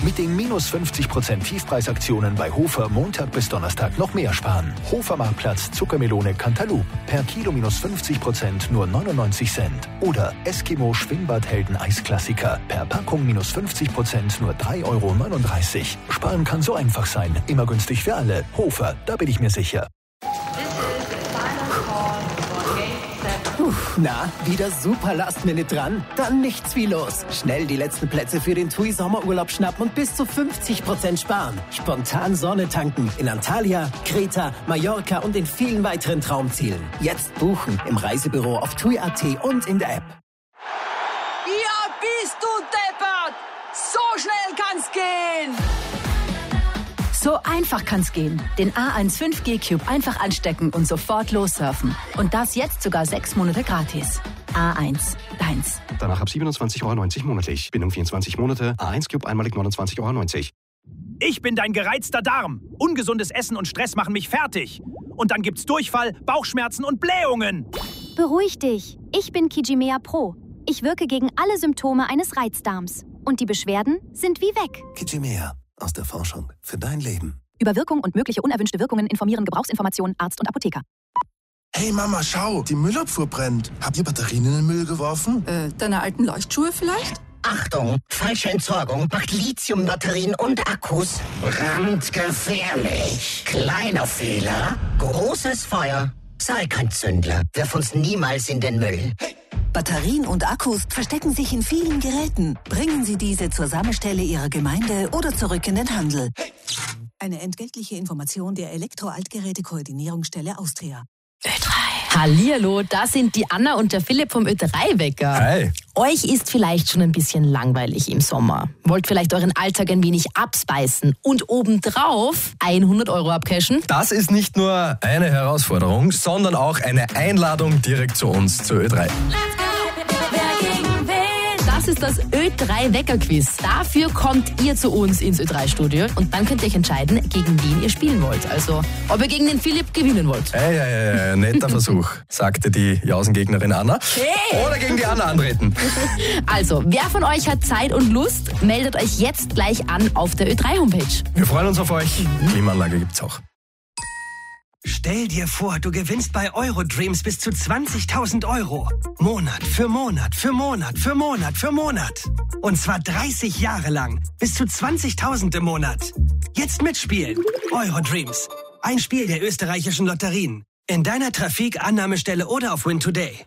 Mit den minus 50% Tiefpreisaktionen bei Hofer Montag bis Donnerstag noch mehr sparen. Hofer Marktplatz Zuckermelone Cantaloupe. Per Kilo minus 50% nur 99 Cent. Oder Eskimo Schwimmbadhelden Eisklassiker. Per Packung minus 50% nur 3,39 Euro. Sparen kann so einfach sein. Immer günstig für alle. Hofer, da bin ich mir sicher. Na, wieder super Last-Minute dran? Dann nichts wie los. Schnell die letzten Plätze für den TUI Sommerurlaub schnappen und bis zu 50% sparen. Spontan Sonne tanken in Antalya, Kreta, Mallorca und in vielen weiteren Traumzielen. Jetzt buchen im Reisebüro auf TUI.at und in der App. Ja, bist du deppert! So schnell kann's gehen! So einfach kann's gehen. Den A1 5G Cube einfach anstecken und sofort lossurfen. Und das jetzt sogar 6 Monate gratis. A1, deins. Danach ab 27,90 Euro monatlich. Bindung 24 Monate. A1 Cube einmalig 29,90 Euro. Ich bin dein gereizter Darm. Ungesundes Essen und Stress machen mich fertig. Und dann gibt's Durchfall, Bauchschmerzen und Blähungen. Beruhig dich. Ich bin Kijimea Pro. Ich wirke gegen alle Symptome eines Reizdarms. Und die Beschwerden sind wie weg. Kijimea. Aus der Forschung für dein Leben. Über Wirkung und mögliche unerwünschte Wirkungen informieren Gebrauchsinformationen Arzt und Apotheker. Hey Mama, schau, die Müllabfuhr brennt. Habt ihr Batterien in den Müll geworfen? Deine alten Leuchtschuhe vielleicht? Achtung, falsche Entsorgung macht Lithiumbatterien und Akkus brandgefährlich. Kleiner Fehler, großes Feuer. Sei kein Zündler, wirf uns niemals in den Müll. Hey. Batterien und Akkus verstecken sich in vielen Geräten. Bringen Sie diese zur Sammelstelle Ihrer Gemeinde oder zurück in den Handel. Eine entgeltliche Information der Elektro-Altgeräte-Koordinierungsstelle Austria. Ö3. Hallihallo, da sind die Anna und der Philipp vom Ö3-Wecker. Hi. Euch ist vielleicht schon ein bisschen langweilig im Sommer. Wollt vielleicht euren Alltag ein wenig abspeisen und obendrauf 100 Euro abcashen? Das ist nicht nur eine Herausforderung, sondern auch eine Einladung direkt zu uns, zu Ö3. Das ist das Ö3-Wecker-Quiz. Dafür kommt ihr zu uns ins Ö3-Studio und dann könnt ihr euch entscheiden, gegen wen ihr spielen wollt. Also, ob ihr gegen den Philipp gewinnen wollt. Ja, netter Versuch, sagte die Jausengegnerin Anna. Hey. Oder gegen die Anna antreten. Also, wer von euch hat Zeit und Lust, meldet euch jetzt gleich an auf der Ö3-Homepage. Wir freuen uns auf euch. Klimaanlage gibt's auch. Stell dir vor, du gewinnst bei Eurodreams bis zu 20.000 Euro. Monat für Monat für Monat für Monat für Monat. Und zwar 30 Jahre lang. Bis zu 20.000 im Monat. Jetzt mitspielen. Eurodreams. Ein Spiel der österreichischen Lotterien. In deiner Trafik, Annahmestelle oder auf Win Today.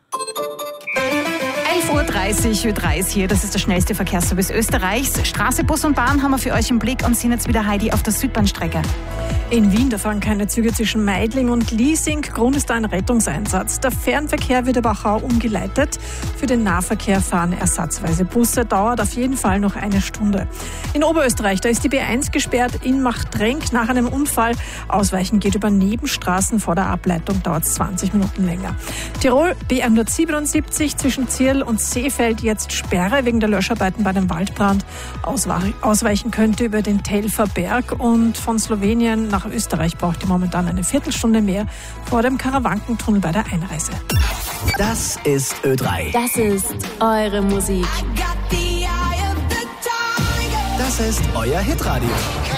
11.30 Uhr, Ö3 ist hier. Das ist der schnellste Verkehrsservice Österreichs. Straße, Bus und Bahn haben wir für euch im Blick und sind jetzt wieder, Heidi, auf der Südbahnstrecke. In Wien, da fahren keine Züge zwischen Meidling und Liesing. Grund ist da ein Rettungseinsatz. Der Fernverkehr wird aber auch umgeleitet. Für den Nahverkehr fahren ersatzweise Busse. Dauert auf jeden Fall noch eine Stunde. In Oberösterreich, da ist die B1 gesperrt in Machtrenk nach einem Unfall. Ausweichen geht über Nebenstraßen. Vor der Ableitung dauert es 20 Minuten länger. Tirol, B177 zwischen Zierl und Seefeld jetzt Sperre wegen der Löscharbeiten bei dem Waldbrand. Ausweichen könnte über den Telfer Berg und von Slowenien nach Österreich braucht ihr momentan eine Viertelstunde mehr vor dem Karawankentunnel bei der Einreise. Das ist Ö3. Das ist eure Musik. Das ist euer Hitradio.